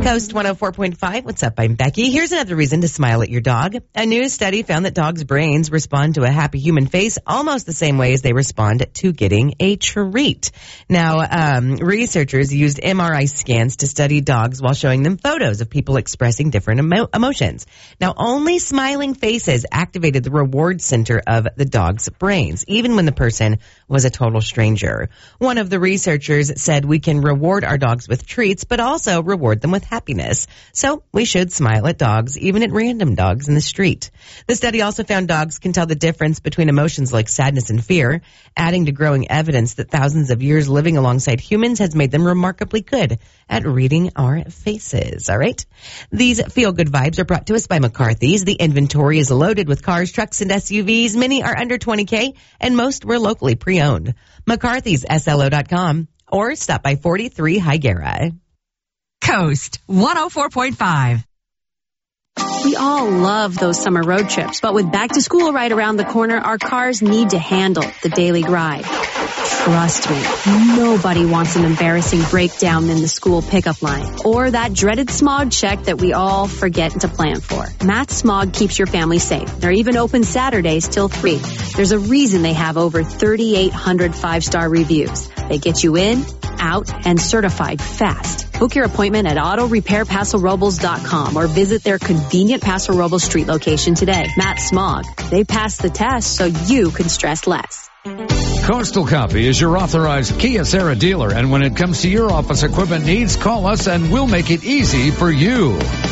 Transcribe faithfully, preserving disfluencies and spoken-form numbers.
Coast one oh four point five. What's up? I'm Becky. Here's another reason to smile at your dog. A new study found that dogs' brains respond to a happy human face almost the same way as they respond to getting a treat. Now, um, researchers used M R I scans to study dogs while showing them photos of people expressing different emo- emotions. Now, only smiling faces activated the reward center of the dog's brains, even when the person was a total stranger. One of the researchers said we can reward our dogs with treats, but also reward them with happiness. So we should smile at dogs, even at random dogs in the street. The study also found dogs can tell the difference between emotions like sadness and fear, adding to growing evidence that thousands of years living alongside humans has made them remarkably good at reading our faces. All right. These feel-good vibes are brought to us by McCarthy's. The inventory is loaded with cars, trucks, and S U Vs. Many are under twenty K, and most were locally pre-owned. McCarthy's S L O dot com or stop by forty-three Higuera. Coast one oh four point five. We all love those summer road trips, but with back to school right around the corner, our cars need to handle the daily grind. Trust me, nobody wants an embarrassing breakdown in the school pickup line or that dreaded smog check that we all forget to plan for. Matt Smog keeps your family safe. They're even open Saturdays till three. There's a reason they have over thirty-eight hundred five-star reviews. They get you in, out, and certified fast. Book your appointment at auto repair paso robles dot com or visit their convenient Paso Robles Street location today. Matt Smog. They pass the test so you can stress less. Coastal Copy is your authorized Kia Serra dealer, and when it comes to your office equipment needs, call us and we'll make it easy for you.